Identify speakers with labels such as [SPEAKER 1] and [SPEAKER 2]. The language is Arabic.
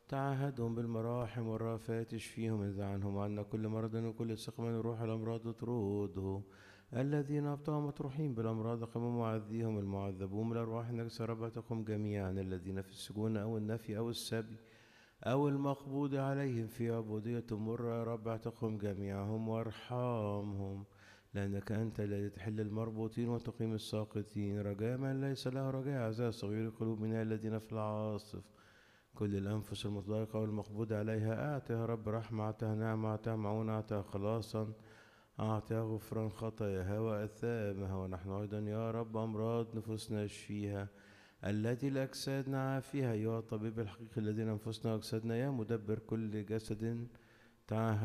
[SPEAKER 1] تعهدهم بالمراحم والرافات اشفيهم، اذ عنهم عنا كل مرض وكل سقم وروح الأمراض اطرده. الذين أبطأوا مطروحين بالأمراض قم معذيهم، المعذبون بالأرواح النجسة رب تقم جميعا، الذين في السجون أو النفي أو السبي أو المقبوض عليهم في عبودية مرة، يا رب اعتقهم جميعهم وارحمهم، لأنك أنت الذي تحل المربوطين وتقيم الساقطين. رجاء من ليس له رجاء، أعزاء صغير قلوبنا الذين في العاصف. كل الأنفس المضايقة والمقبوض عليها أعطها رب رحمة، أعطها نعمة، أعطها معونة، أعطها خلاصا، أعطها غفران خطاياها وأثامها. ونحن أيضا يا رب أمراض نفوسنا اشفيها، التي الأجساد نعافيها، أيها الطبيب الحقيقي الذي أنفسنا وأجسادنا، يا مدبر كل جسد تعهد